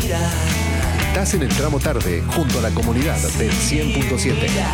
Estás en el tramo tarde, junto a la comunidad del 100.7.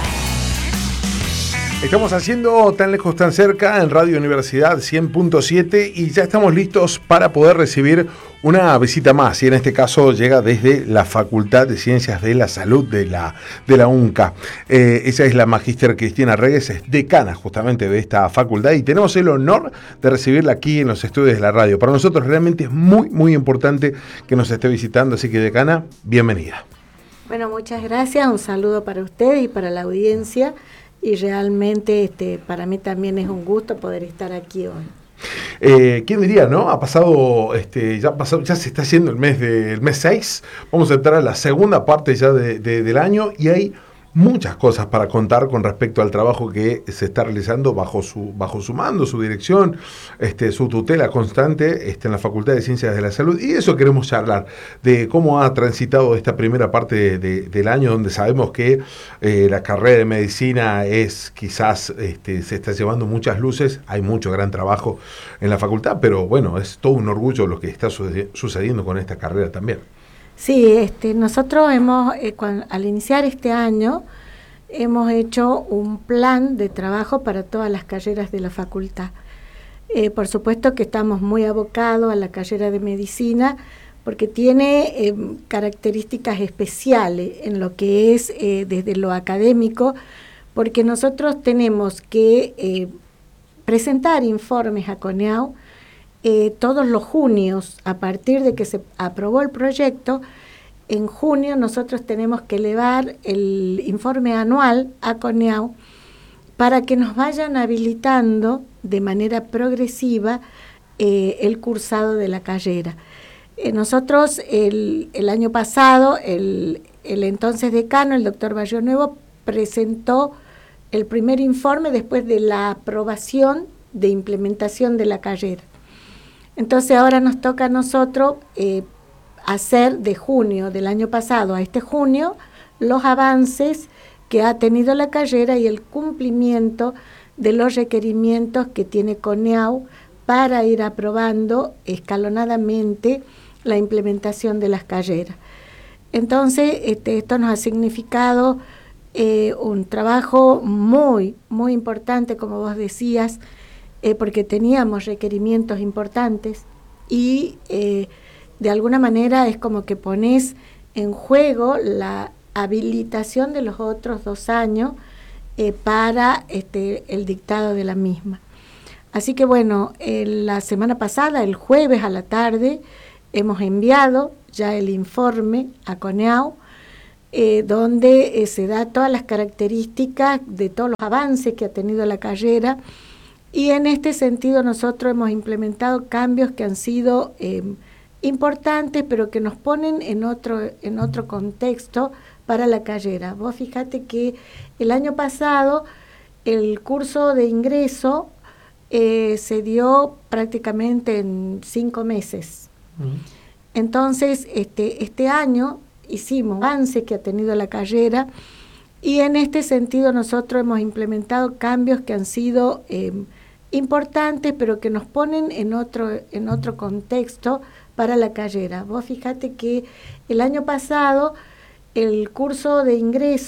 Estamos haciendo Tan Lejos Tan Cerca en Radio Universidad 100.7 y ya estamos listos para poder recibir una visita más, y en este caso llega desde la Facultad de Ciencias de la Salud de la UNCA. Ella es la magíster Cristina Reyes, es decana justamente de esta facultad, y tenemos el honor de recibirla aquí en los estudios de la radio. Para nosotros realmente es muy, muy importante que nos esté visitando, así que, decana, bienvenida. Bueno, muchas gracias, un saludo para usted y para la audiencia, y realmente para mí también es un gusto poder estar aquí hoy. ¿Quién diría, no? Ha pasado, ya se está haciendo el mes 6, vamos a entrar a la segunda parte ya del año, y hay muchas cosas para contar con respecto al trabajo que se está realizando bajo su mando, su dirección, su tutela constante en la Facultad de Ciencias de la Salud. Y eso queremos charlar, de cómo ha transitado esta primera parte del año, donde sabemos que la carrera de medicina es quizás, se está llevando muchas luces, hay mucho gran trabajo en la facultad, pero bueno, es todo un orgullo lo que está sucediendo con esta carrera también. Sí, nosotros al iniciar este año hemos hecho un plan de trabajo para todas las carreras de la facultad. Por supuesto que estamos muy abocados a la carrera de medicina porque tiene características especiales en lo que es desde lo académico, porque nosotros tenemos que presentar informes a CONEAU todos los junios. A partir de que se aprobó el proyecto, en junio nosotros tenemos que elevar el informe anual a CONEAU para que nos vayan habilitando de manera progresiva el cursado de la carrera. Nosotros el año pasado, el entonces decano, el doctor Barrio Nuevo, presentó el primer informe después de la aprobación de implementación de la carrera. Entonces ahora nos toca a nosotros hacer de junio del año pasado a este junio los avances que ha tenido la carrera y el cumplimiento de los requerimientos que tiene CONEAU para ir aprobando escalonadamente la implementación de las carreras. Entonces esto nos ha significado un trabajo muy, muy importante, como vos decías, porque teníamos requerimientos importantes y de alguna manera es como que pones en juego la habilitación de los otros 2 años para el dictado de la misma. Así que bueno, la semana pasada, el jueves a la tarde, hemos enviado ya el informe a CONEAU, donde se da todas las características de todos los avances que ha tenido la carrera. Y en este sentido nosotros hemos implementado cambios que han sido importantes, pero que nos ponen en otro contexto para la carrera. Vos fíjate que el año pasado el curso de ingreso se dio prácticamente en 5 meses. Entonces, este año hicimos avances que ha tenido la carrera, y en este sentido nosotros hemos implementado cambios que han sido importantes, pero que nos ponen en otro contexto para la carrera. Vos fíjate que el año pasado el curso de ingreso